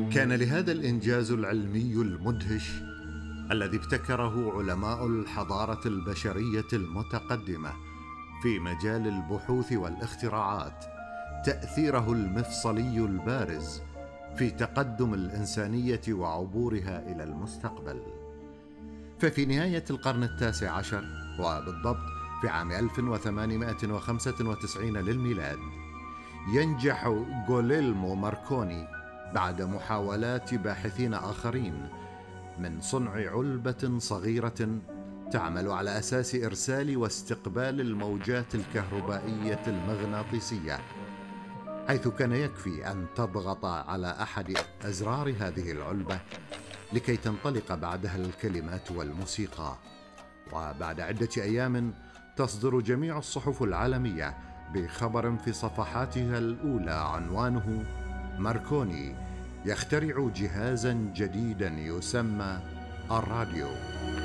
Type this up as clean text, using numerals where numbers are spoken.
كان لهذا الإنجاز العلمي المدهش الذي ابتكره علماء الحضارة البشرية المتقدمة في مجال البحوث والاختراعات تأثيره المفصلي البارز في تقدم الإنسانية وعبورها إلى المستقبل. ففي نهاية القرن التاسع عشر، وبالضبط في عام 1895 للميلاد، ينجح غوليلمو ماركوني بعد محاولات باحثين آخرين من صنع علبة صغيرة تعمل على أساس إرسال واستقبال الموجات الكهربائية المغناطيسية، حيث كان يكفي أن تضغط على أحد أزرار هذه العلبة لكي تنطلق بعدها الكلمات والموسيقى. وبعد عدة أيام تصدر جميع الصحف العالمية بخبر في صفحاتها الأولى عنوانه: ماركوني يخترع جهازا جديدا يسمى الراديو.